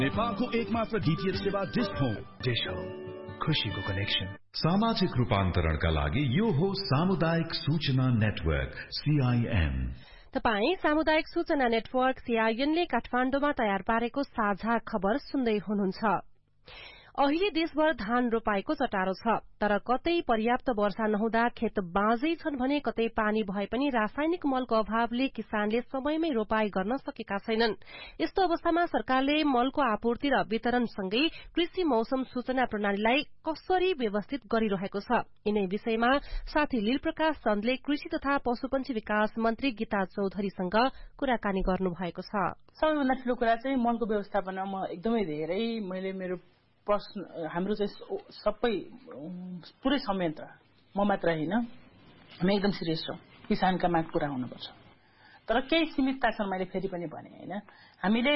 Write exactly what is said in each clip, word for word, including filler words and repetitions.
नेपालको एकमात्र डीटीएच सेवा डिश होम। डिश होम, खुशीको कनेक्सन। सामाजिक रूपान्तरणका लागि यो हो सामुदायिक सूचना नेटवर्क सीआईएन। तपाई सामुदायिक सूचना नेटवर्क सीआईएन ले काठमाडौँमा तयार पारेको साझा खबर सुन्दै हुनुहुन्छ। अहिले देशभर धान रोपाएको चटारो छ, तर कतै पर्याप्त वर्षा नहुँदा खेत बाँझै छन् भने कतै पानी भए पनि रासायनिक मलको अभावले किसानले समयमै रोपाई गर्न सकेका छैनन्। यस्तो अवस्थामा सरकारले मलको आपूर्ति र वितरणसँगै कृषि मौसम सूचना प्रणालीलाई कसरी व्यवस्थित गरिरहेको छ, यिनै विषयमा साथी लीलप्रकाश चन्दले कृषि तथा पशुपन्छी विकास मन्त्री गीता चौधरीसँग कुराकानी गर्नुभएको छ। सबैभन्दा ठूलो कुरा चाहिँ मलको व्यवस्थापनमा एकदमै धेरै मैले मेरो प्रश्न हाम्रो चाहिँ सबै पुरै संयन्त्र म मात्र होइन, हामी एकदम सिरियस छौँ। किसानका माग पूरा हुनुपर्छ, तर केही सीमितता छन्। मैले फेरि पनि भने होइन, हामीले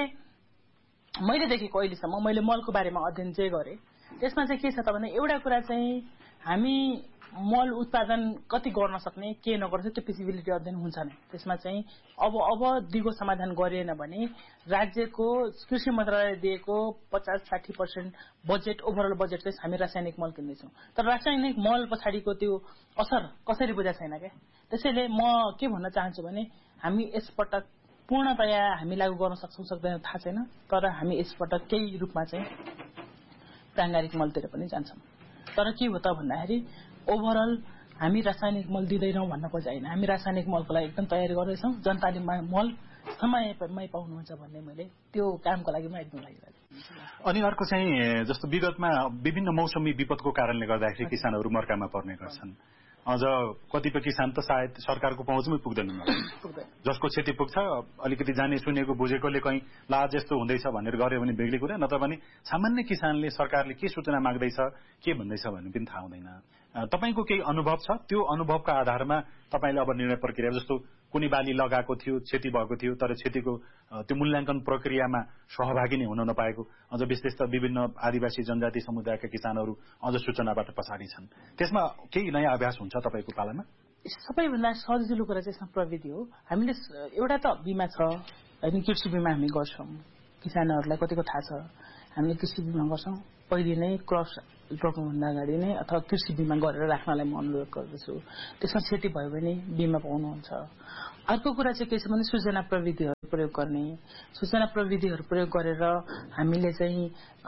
मैले देखेको अहिलेसम्म मैले मलको बारेमा अध्ययन चाहिँ गरेँ, त्यसमा चाहिँ के छ त भने एउटा कुरा चाहिँ हामी मल उत्पादन कति गर्न सक्ने के नगर्छ त्यो फिजिबिलिटी अध्ययन हुन्छ नै। त्यसमा चाहिँ अब अब दिगो समाधान गरिएन भने राज्यको कृषि मन्त्रालयले दिएको पचास साठी पर्सेन्ट बजेट ओभरअल बजेट चाहिँ हामी रासायनिक मल किन्दैछौँ, तर रासायनिक मल पछाडिको त्यो असर कसरी बुझा छैन क्या। त्यसैले म के भन्न चाहन्छु भने हामी यसपटक पूर्णतया हामी लागू गर्न सक्छौँ सक्दैन थाहा छैन, तर हामी यसपटक केही रूपमा चाहिँ प्राङ्गारिक मलतिर पनि जान्छौँ। तर के हो त भन्दाखेरि ओभरअल हामी रासायनिक मल दिँदैनौँ भन्न खोजेन, हामी रासायनिक मलको लागि एकदम तयारी गर्दैछौँ। जनताले मल समयमै पाउनुहुन्छ भन्ने मैले त्यो कामको लागि म एकदम लागिरहेको छु। अनि अर्को चाहिँ जस्तो विगतमा विभिन्न मौसमी विपदको कारणले गर्दाखेरि किसानहरू मर्कामा पर्ने गर्छन्। अझ कतिपय किसान त सायद सरकारको पहुँचमै पुग्दैन, जसको क्षति पुग्छ अलिकति जाने सुनेको बुझेकोले कहीँ लाज यस्तो हुँदैछ भनेर गर्यो भने बेग्लै कुरा, नत्र भने सामान्य किसानले सरकारले के सूचना माग्दैछ के भन्दैछ भन्ने पनि थाहा हुँदैन। तपाईको केही अनुभव छ, त्यो अनुभवका आधारमा तपाईले अब निर्णय प्रक्रिया जस्तो कुनै बाली लगाएको थियो, क्षति भएको थियो, तर क्षतिको त्यो मूल्याङ्कन प्रक्रियामा सहभागी नै हुन नपाएको, अझ विशेष त विभिन्न आदिवासी जनजाति समुदायका किसानहरू अझ सूचनाबाट पछाडि छन्, त्यसमा केही नयाँ अभ्यास हुन्छ तपाईको पालामा? सबैभन्दा सजिलो कुरा चाहिँ यसमा प्रविधि हो। हामीले एउटा त बिमा छ होइन, कृषि बिमा हामी गर्छौँ। किसानहरूलाई कतिको थाहा छ, हामीले कृषि बिमा गर्छौँ। पहिले नै क्रस रोप्नुभन्दा अगाडि नै अथवा कृषि बिमा गरेर राख्नलाई म अनुरोध गर्दछु। त्यसमा क्षति भयो भने बिमा पाउनुहुन्छ। अर्को कुरा चाहिँ के छ भने सूचना प्रविधिहरू प्रयोग गर्ने। सूचना प्रविधिहरू प्रयोग गरेर हामीले चाहिँ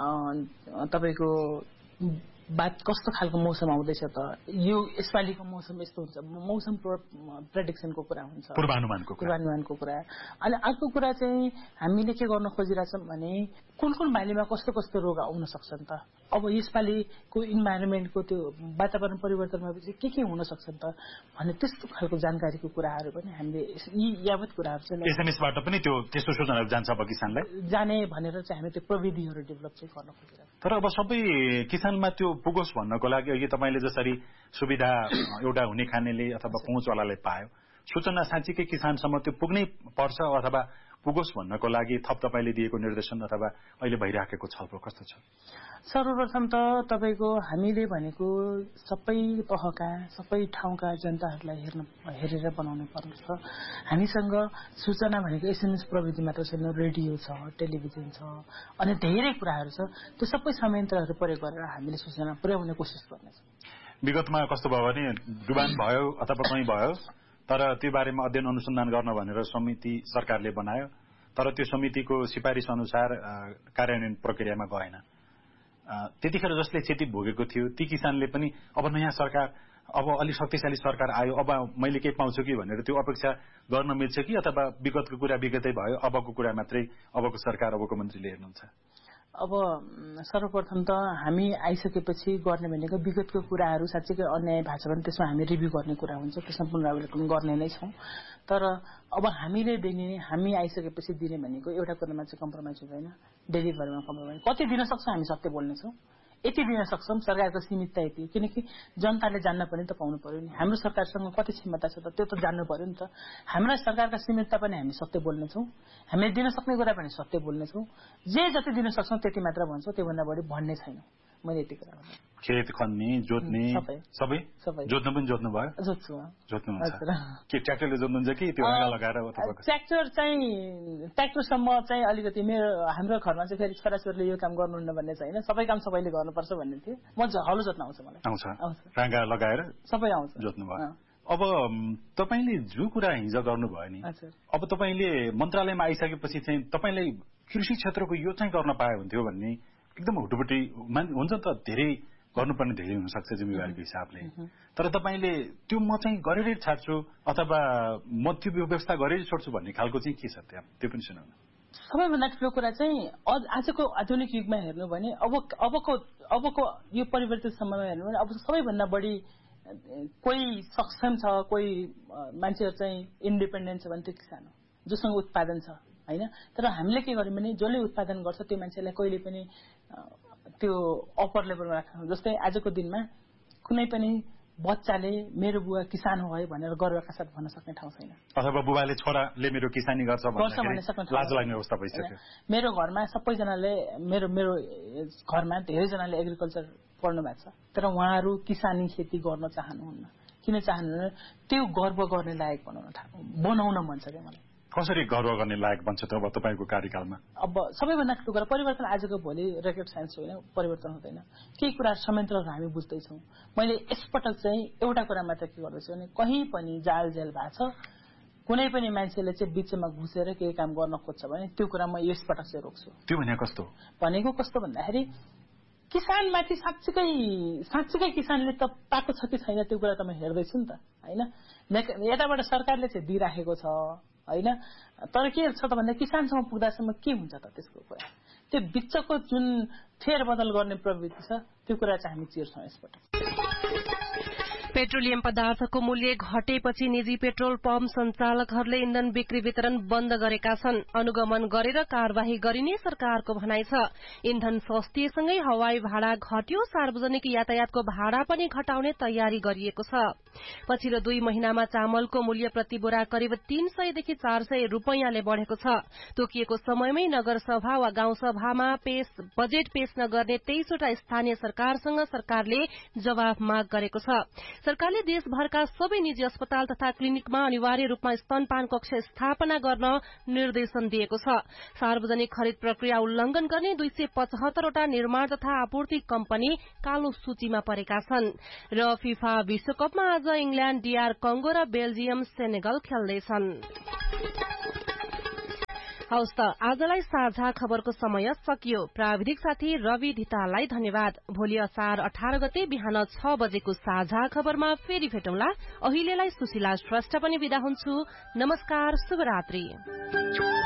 तपाईँको बात कस्तो खालको मौसम आउँदैछ त, यो यसपालिको मौसम यस्तो हुन्छ, मौसम प्रेडिक्सनको कुरा हुन्छ, पूर्वानुमानको पूर्वानुमानको कुरा। अनि अर्को कुरा चाहिँ हामीले के गर्न खोजिरहेछौँ भने कुन कुन बालीमा कस्तो कस्तो रोग आउन सक्छन् त। अब यसपालिको इन्भाइरोमेन्टको त्यो वातावरण परिवर्तनमा चाहिँ के के हुन सक्छन् त भन्ने त्यस्तो खालको जानकारीको कुराहरू पनि हामीले यी यावत कुराहरू चाहिँ एसएमएसबाट पनि त्यो त्यस्तो सूचनाहरू जान्छ अब किसानलाई जाने भनेर चाहिँ हामी त्यो प्रविधिहरू डेभलप चाहिँ गर्न खोजिरहेछौँ। तर अब सबै किसानमा त्यो पुगोस् भन्नको लागि अघि तपाईँले जसरी सुविधा एउटा हुने खानेले अथवा पहुँचवालाले पायो, सूचना साँच्चीकै किसानसम्म त्यो पुग्नै पर्छ अथवा पुगोस् भन्नको लागि थप तपाईँले दिएको निर्देशन अथवा अहिले भइराखेको छलफल कस्तो छ? सर्वप्रथम त तपाईँको हामीले भनेको सबै तहका सबै ठाउँका जनताहरूलाई हेर्न हेरेर बनाउनु पर्छ। हामीसँग सूचना भनेको एसएमएस प्रविधि मात्र छैन, रेडियो छ, टेलिभिजन छ, अनि धेरै कुराहरू छ। त्यो सबै संयन्त्रहरू प्रयोग गरेर हामीले सूचना पुर्याउने कोसिस गर्नेछौँ। विगतमा कस्तो भयो भने डुबान भयो अथवा कहीँ भयो, तर त्यो बारेमा अध्ययन अनुसन्धान गर्न भनेर समिति सरकारले बनायो, तर त्यो समितिको सिफारिस अनुसार कार्यान्वयन प्रक्रियामा गएन। त्यतिखेर जसले क्षति भोगेको थियो ती किसानले पनि अब नयाँ सरकार, अब अलिक शक्तिशाली सरकार आयो, अब मैले केही पाउँछु कि भनेर त्यो अपेक्षा गर्न मिल्छ कि अथवा विगतको कुरा विगतै भयो, अबको कुरा मात्रै अबको सरकार अबको मन्त्रीले हेर्नुहुन्छ? अब सर्वप्रथम त हामी आइसकेपछि गर्ने भनेको विगतको कुराहरू साँच्चैकै अन्याय भएको छ भने त्यसमा हामी रिभ्यू गर्ने कुरा हुन्छ, त्यसमा पुनरावलोकन गर्ने नै छौँ। तर अब हामीले दिने हामी आइसकेपछि दिने भनेको एउटा कुरामा चाहिँ कम्प्रोमाइज हुँदैन, डेलिभरीमा कम्प्रोमाइज। कति दिन सक्छौँ हामी सत्य बोल्नेछौँ, यति दिन सक्छौँ। सरकारको सीमितता यति, किनकि जनताले जान्न पनि त पाउनु पर्यो नि, हाम्रो सरकारसँग कति क्षमता छ त त्यो त जान्नु पर्यो नि त। हाम्रा सरकारका सीमितता पनि हामी सत्य बोल्नेछौँ, हामीले दिन सक्ने कुरा पनि सत्य बोल्नेछौँ। जे जति दिन सक्छौँ त्यति मात्र भन्छौँ, त्योभन्दा बढी भन्ने छैन। मैले यति कुरा खेत खन्ने जोत्ने सबै सबै जोत्नु पनि जोत्नु भयो जोत्छु जोत्नुहुन्छ के ट्र्याक्टरले जोत्नुहुन्छ कि त्यो हाँगा लगाएर ट्र्याक्टर चाहिँ ट्र्याक्टरसम्म चाहिँ अलिकति मेरो हाम्रो घरमा चाहिँ फेरि छोराछोरीले यो काम गर्नुहुन्न भन्ने चाहिँ होइन सबै काम सबैले गर्नुपर्छ भन्ने थियो म हलो जोत्न आउँछ मलाई आउँछ हाँगा लगाएर सबै आउँछ जोत्नु भयो अब तपाईले जो कुरा हिजो गर्नुभयो नि अब तपाईले मन्त्रालयमा आइसकेपछि चाहिँ तपाईलाई कृषि क्षेत्रको यो चाहिँ गर्न पाए हुन्थ्यो भन्ने एकदम हुटुपटी हुन्छ नि त धेरै गर्नुपर्ने धेरै हुनसक्छ जिम्मेवारीको हिसाबले तर तपाईले त्यो म चाहिँ गरेरै छाड्छु अथवा म त्यो व्यवस्था गरेरै छोड्छु भन्ने खालको चाहिँ के छ त्यहाँ त्यो पनि सुनाउनु सबैभन्दा ठुलो कुरा चाहिँ आजको आधुनिक युगमा हेर्नु भने अब अबको अबको यो परिवर्तित समयमा हेर्नु भने अब सबैभन्दा बढी कोही सक्षम छ कोही मान्छेहरू चाहिँ इन्डिपेन्डेन्ट छ भने त्यो किसान हो जोसँग उत्पादन छ होइन तर हामीले के गर्यौँ भने जसले उत्पादन गर्छ त्यो मान्छेलाई कहिले पनि त्यो अप्पर लेभलमा राख्नु जस्तै आजको दिनमा कुनै पनि बच्चाले मेरो बुवा किसान हो है भनेर गर्वका साथ भन्न सक्ने ठाउँ छैन अथवा बुबाले छोराले मेरो किसानी गर्छ भन्ने लाज लाग्ने अवस्था भइसक्यो मेरो घरमा सबैजनाले मेरो मेरो घरमा धेरैजनाले एग्रिकल्चर पढ्नु भएको छ तर उहाँहरू किसानी खेती गर्न चाहनुहुन्न किन चाहनुहुन्न त्यो गर्व गर्ने लायक बनाउन बनाउन मन छ क्या मलाई कसरी गर्व गर्ने लायक बन्छ त अब तपाईको कार्यकालमा अब सबैभन्दा ठुलो कुरा परिवर्तन आजको भोलि रकेट साइन्स होइन परिवर्तन हुँदैन केही कुरा संयन्त्रहरू हामी बुझ्दैछौँ मैले यसपटक चाहिँ एउटा कुरा मात्र के गर्दैछु भने कहीँ पनि जाल जेल भएको छ कुनै पनि मान्छेले चाहिँ बिचमा घुसेर केही काम गर्न खोज्छ भने त्यो कुरा म यसपटक चाहिँ रोक्छु त्यो भनेको कस्तो भनेको कस्तो भन्दाखेरि किसानमाथि साँच्चीकै साँच्चीकै किसानले त पाएको छ कि छैन त्यो कुरा त म हेर्दैछु नि त होइन यताबाट सरकारले चाहिँ दिइराखेको छ होइन तर के छ त भन्दा किसानसम्म पुग्दासम्म के हुन्छ त त्यसको कुरा त्यो बिचको जुन फेरबदल गर्ने प्रवृत्ति छ त्यो कुरा चाहिँ हामी चिर्छौँ यसपटक पेट्रोलियम पदार्थको मूल्य घटेपछि निजी पेट्रोल पम्प सञ्चालकहरूले इन्धन बिक्री वितरण बन्द गरेका छन् अनुगमन गरेर कार्यवाही गरिने सरकारको भनाइ छ इन्धन सस्तिएसँगै हवाई भाडा घट्यो सार्वजनिक यातायातको भाडा पनि घटाउने तयारी गरिएको छ पछिल्लो दुई महिनामा चामलको मूल्य प्रति बोरा करिब तीन सयदेखि चार सय रूपियाँले बढ़ेको छ तोकिएको समयमै नगरसभा वा गाउँसभामा पेश बजेट पेश नगर्ने तेइसवटा स्थानीय सरकारसँग सरकारले जवाफ माग गरेको छ सरकारले देशभरका सबै निजी अस्पताल तथा क्लिनिकमा अनिवार्य रूपमा स्तनपान कक्ष स्थापना गर्न निर्देशन दिएको छ सार्वजनिक खरिद प्रक्रिया उल्लंघन गर्ने दुई सय पचहत्तरवटा निर्माण तथा आपूर्ति कम्पनी कालो सूचीमा परेका छन् र फिफा विश्वकपमा आज इंग्ल्याण्ड डीआर कंगो र बेल्जियम सेनेगल खेल्दैछन् हवस् त आजलाई साझा खबरको समय सकियो प्राविधिक साथी रवि धिताललाई धन्यवाद भोलि असार अठार गते बिहान छ बजेको साझा खबरमा फेरि भेटौंला अहिलेलाई सुशीला श्रेष्ठ पनि बिदा हुन्छु नमस्कार शुभरात्रि